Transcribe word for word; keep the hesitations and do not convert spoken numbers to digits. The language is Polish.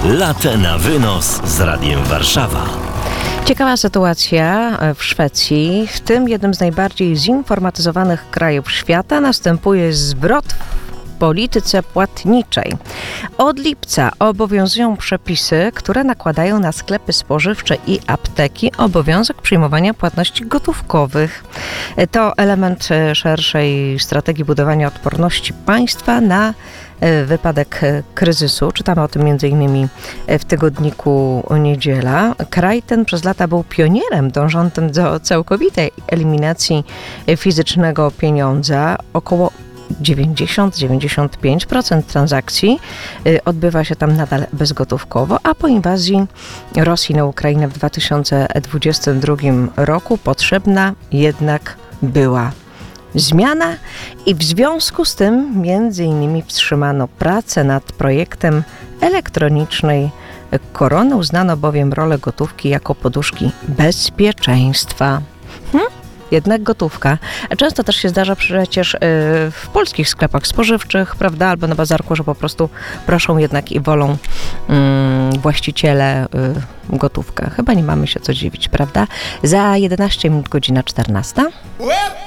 Latte na wynos z Radiem Warszawa. Ciekawa sytuacja w Szwecji. W tym jednym z najbardziej zinformatyzowanych krajów świata następuje zwrot w polityce płatniczej. Od lipca obowiązują przepisy, które nakładają na sklepy spożywcze i apteki obowiązek przyjmowania płatności gotówkowych. To element szerszej strategii budowania odporności państwa na wypadek kryzysu. Czytamy o tym między innymi w tygodniku Niedziela. Kraj ten przez lata był pionierem dążącym do całkowitej eliminacji fizycznego pieniądza. Około dziewięćdziesiąt do dziewięćdziesięciu pięciu procent transakcji odbywa się tam nadal bezgotówkowo, a po inwazji Rosji na Ukrainę w dwa tysiące dwudziestym drugim roku potrzebna jednak była zmiana i w związku z tym między innymi wstrzymano pracę nad projektem elektronicznej korony. Uznano bowiem rolę gotówki jako poduszki bezpieczeństwa. Hmm? Jednak gotówka. Często też się zdarza przecież yy, w polskich sklepach spożywczych, prawda, albo na bazarku, że po prostu proszą jednak i wolą yy, właściciele yy, gotówkę. Chyba nie mamy się co dziwić, prawda? Za jedenaście minut godzina czternasta.